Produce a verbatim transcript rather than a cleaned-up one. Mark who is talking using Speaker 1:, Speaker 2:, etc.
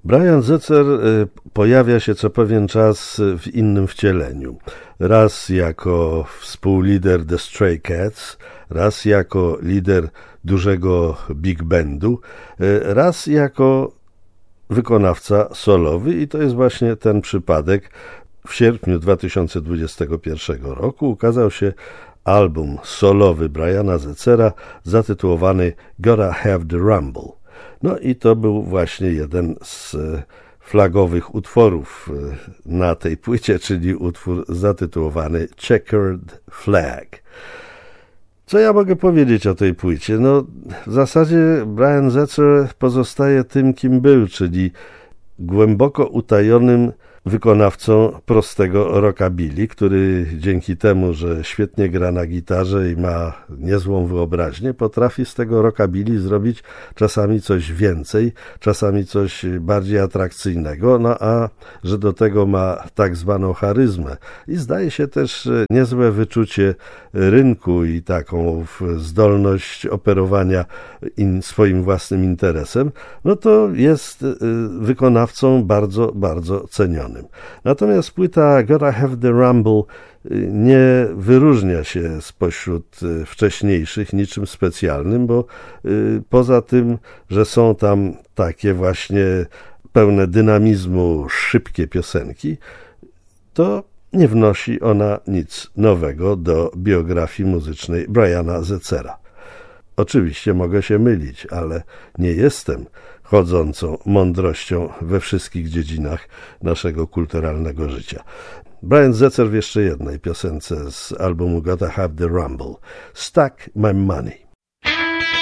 Speaker 1: Brian Setzer pojawia się co pewien czas w innym wcieleniu. Raz jako współlider The Stray Cats, raz jako lider dużego big bandu, raz jako wykonawca solowy i to jest właśnie ten przypadek. W sierpniu dwa tysiące dwudziestego pierwszego roku ukazał się album solowy Briana Setzera zatytułowany Gotta Have the Rumble. No i to był właśnie jeden z flagowych utworów na tej płycie, czyli utwór zatytułowany Checkered Flag. Co ja mogę powiedzieć o tej płycie? No, w zasadzie Brian Setzer pozostaje tym, kim był, czyli głęboko utajonym wykonawcą prostego rockabilly, który dzięki temu, że świetnie gra na gitarze i ma niezłą wyobraźnię, potrafi z tego rockabilly zrobić czasami coś więcej, czasami coś bardziej atrakcyjnego, no a że do tego ma tak zwaną charyzmę i zdaje się też niezłe wyczucie rynku i taką zdolność operowania in, swoim własnym interesem, no to jest wykonawcą bardzo, bardzo cenionym. Natomiast płyta Gotta Have the Rumble nie wyróżnia się spośród wcześniejszych niczym specjalnym, bo poza tym, że są tam takie właśnie pełne dynamizmu, szybkie piosenki, to nie wnosi ona nic nowego do biografii muzycznej Briana Setzera. Oczywiście mogę się mylić, ale nie jestem chodzącą mądrością we wszystkich dziedzinach naszego kulturalnego życia. Brian Setzer w jeszcze jednej piosence z albumu Gotta Have the Rumble. Stack My Money.